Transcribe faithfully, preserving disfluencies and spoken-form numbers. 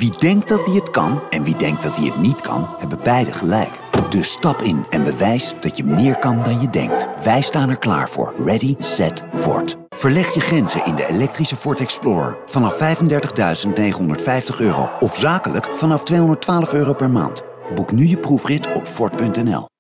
Wie denkt dat hij het kan en wie denkt dat hij het niet kan, hebben beide gelijk. Dus stap in en bewijs dat je meer kan dan je denkt. Wij staan er klaar voor. Ready, set, Ford. Verleg je grenzen in de elektrische Ford Explorer vanaf vijfendertigduizend negenhonderdvijftig euro of zakelijk vanaf tweehonderdtwaalf euro per maand. Boek nu je proefrit op Ford punt n l.